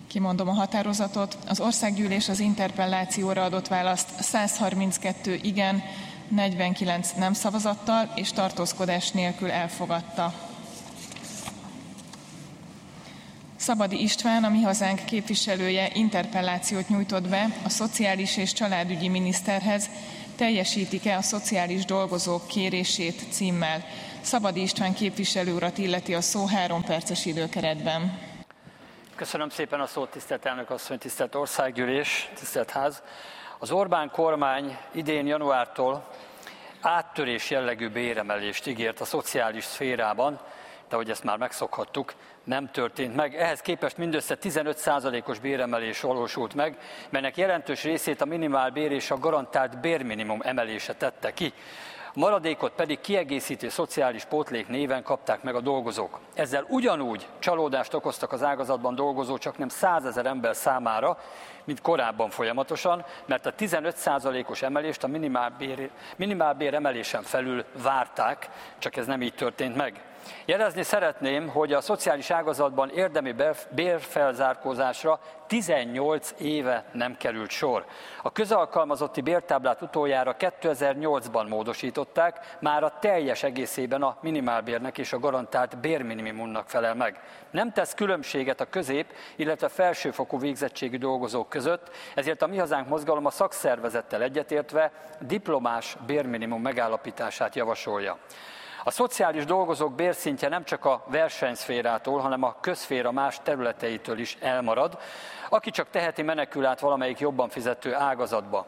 Kimondom a határozatot. Az országgyűlés az interpellációra adott választ 132 igen, 49 nem szavazattal és tartózkodás nélkül elfogadta. Szabadi István, a Mi Hazánk képviselője interpellációt nyújtott be a Szociális és Családügyi Miniszterhez, teljesítik-e a szociális dolgozók kérését címmel. Szabadi István képviselő urat illeti a szó 3 perces időkeretben. Köszönöm szépen a szót, tisztelt elnök asszony, tisztelt országgyűlés, tisztelt ház. Az Orbán kormány idén januártól áttörés jellegű béremelést ígért a szociális szférában, de ahogy ezt már megszokhattuk, nem történt meg. Ehhez képest mindössze 15%-os béremelés valósult meg, melynek jelentős részét a minimálbér és a garantált bérminimum emelése tette ki. A maradékot pedig kiegészítő szociális pótlék néven kapták meg a dolgozók. Ezzel ugyanúgy csalódást okoztak az ágazatban dolgozó csaknem 100 000 ember számára, mint korábban folyamatosan, mert a 15%-os emelést a minimálbér emelésen felül várták, csak ez nem így történt meg. Jelezni szeretném, hogy a szociális ágazatban érdemi bérfelzárkózásra 18 éve nem került sor. A közalkalmazotti bértáblát utoljára 2008-ban módosították, már a teljes egészében a minimálbérnek és a garantált bérminimumnak felel meg. Nem tesz különbséget a közép, illetve felsőfokú végzettségű dolgozók között, ezért a Mi Hazánk mozgalom a szakszervezettel egyetértve diplomás bérminimum megállapítását javasolja. A szociális dolgozók bérszintje nem csak a versenyszférától, hanem a közszféra más területeitől is elmarad. Aki csak teheti, menekül át valamelyik jobban fizető ágazatba.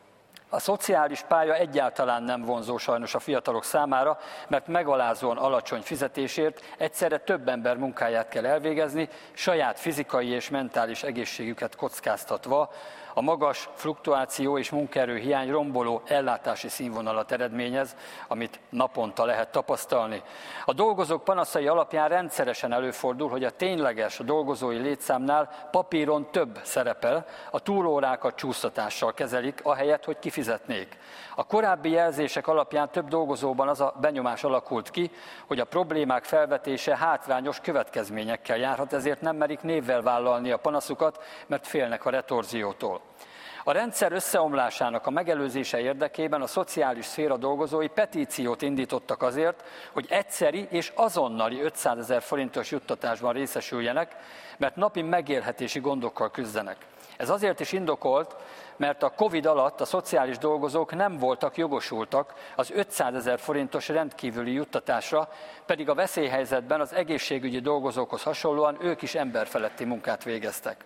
A szociális pálya egyáltalán nem vonzó sajnos a fiatalok számára, mert megalázóan alacsony fizetésért egyszerre több ember munkáját kell elvégezni, saját fizikai és mentális egészségüket kockáztatva. A magas fluktuáció és munkaerőhiány romboló ellátási színvonalat eredményez, amit naponta lehet tapasztalni. A dolgozók panaszai alapján rendszeresen előfordul, hogy a tényleges dolgozói létszámnál papíron több szerepel, a túlórákat csúsztatással kezelik, ahelyett, hogy kifizetnék. A korábbi jelzések alapján több dolgozóban az a benyomás alakult ki, hogy a problémák felvetése hátrányos következményekkel járhat, ezért nem merik névvel vállalni a panaszukat, mert félnek a retorziótól. A rendszer összeomlásának a megelőzése érdekében a szociális szféra dolgozói petíciót indítottak azért, hogy egyszeri és azonnali 500 000 forintos juttatásban részesüljenek, mert napi megélhetési gondokkal küzdenek. Ez azért is indokolt, mert a Covid alatt a szociális dolgozók nem voltak jogosultak az 500 000 forintos rendkívüli juttatásra, pedig a veszélyhelyzetben az egészségügyi dolgozókhoz hasonlóan ők is emberfeletti munkát végeztek.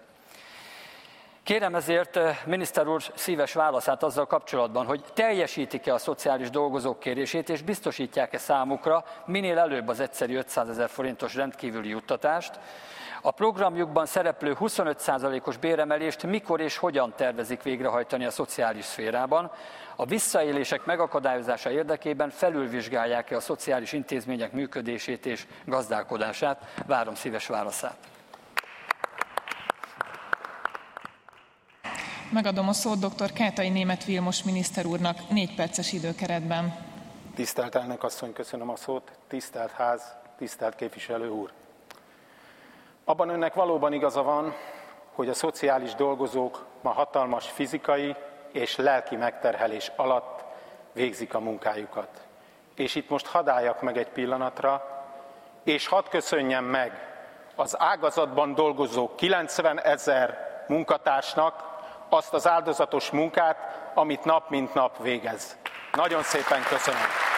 Kérem ezért miniszter úr szíves válaszát azzal kapcsolatban, hogy teljesítik-e a szociális dolgozók kérését, és biztosítják-e számukra minél előbb az egyszeri 500 000 forintos rendkívüli juttatást. A programjukban szereplő 25%-os béremelést mikor és hogyan tervezik végrehajtani a szociális szférában. A visszaélések megakadályozása érdekében felülvizsgálják-e a szociális intézmények működését és gazdálkodását. Várom szíves válaszát. Megadom a szót dr. Kátai Németh Vilmos miniszter úrnak 4 perces időkeretben. Tisztelt elnök asszony, köszönöm a szót, tisztelt ház, tisztelt képviselő úr. Abban önnek valóban igaza van, hogy a szociális dolgozók ma hatalmas fizikai és lelki megterhelés alatt végzik a munkájukat. És itt most hadd álljak meg egy pillanatra, és hadd köszönjem meg az ágazatban dolgozó 90 000 munkatársnak azt az áldozatos munkát, amit nap mint nap végez. Nagyon szépen köszönöm.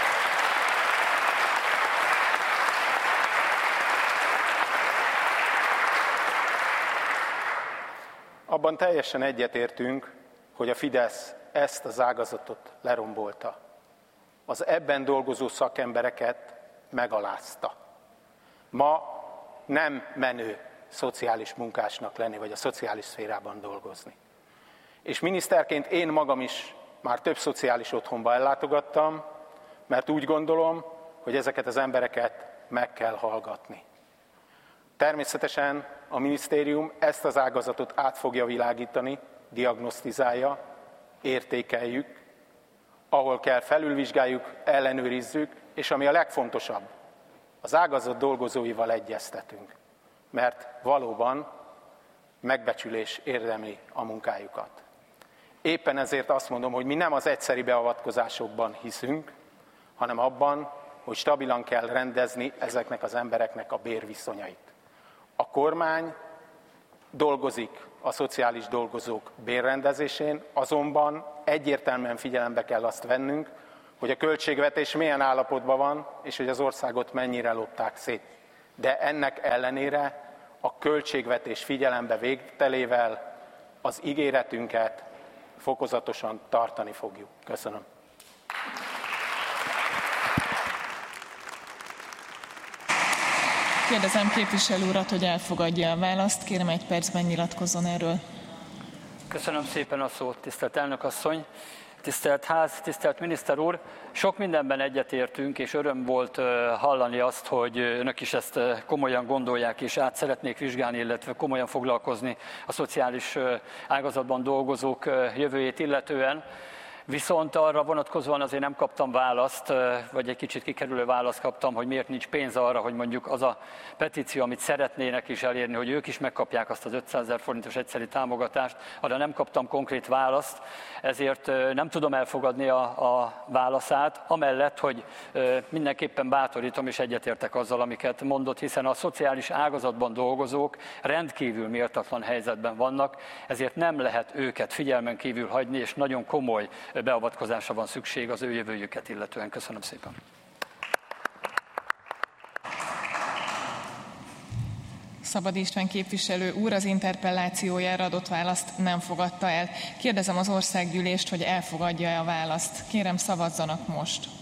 Abban teljesen egyetértünk, hogy a Fidesz ezt az ágazatot lerombolta. Az ebben dolgozó szakembereket megalázta. Ma nem menő szociális munkásnak lenni, vagy a szociális szférában dolgozni. És miniszterként én magam is már több szociális otthonba ellátogattam, mert úgy gondolom, hogy ezeket az embereket meg kell hallgatni. Természetesen a minisztérium ezt az ágazatot át fogja világítani, diagnosztizálja, értékeljük, ahol kell felülvizsgáljuk, ellenőrizzük, és ami a legfontosabb, az ágazat dolgozóival egyeztetünk. Mert valóban megbecsülés érdemli a munkájukat. Éppen ezért azt mondom, hogy mi nem az egyszeri beavatkozásokban hiszünk, hanem abban, hogy stabilan kell rendezni ezeknek az embereknek a bérviszonyait. A kormány dolgozik a szociális dolgozók bérrendezésén, azonban egyértelműen figyelembe kell azt vennünk, hogy a költségvetés milyen állapotban van, és hogy az országot mennyire lopták szét. De ennek ellenére a költségvetés figyelembe vételével az ígéretünket fokozatosan tartani fogjuk. Köszönöm. Kérdezem képviselő urat, hogy elfogadja a választ. Kérem, egy percben nyilatkozzon erről. Köszönöm szépen a szót, tisztelt elnök asszony, tisztelt ház, tisztelt miniszter úr. Sok mindenben egyetértünk, és öröm volt hallani azt, hogy önök is ezt komolyan gondolják, és át szeretnék vizsgálni, illetve komolyan foglalkozni a szociális ágazatban dolgozók jövőjét illetően. Viszont arra vonatkozóan azért nem kaptam választ, vagy egy kicsit kikerülő választ kaptam, hogy miért nincs pénz arra, hogy mondjuk az a petíció, amit szeretnének is elérni, hogy ők is megkapják azt az 500 000 forintos egyszeri támogatást, arra nem kaptam konkrét választ, ezért nem tudom elfogadni a válaszát, amellett, hogy mindenképpen bátorítom és egyetértek azzal, amiket mondott, hiszen a szociális ágazatban dolgozók rendkívül méltatlan helyzetben vannak, ezért nem lehet őket figyelmen kívül hagyni, és nagyon komoly beavatkozásra van szükség az ő jövőjüket illetően. Köszönöm szépen. Szabad István képviselő úr az interpellációjára adott választ nem fogadta el. Kérdezem az országgyűlést, hogy elfogadja-e a választ. Kérem, szavazzanak most.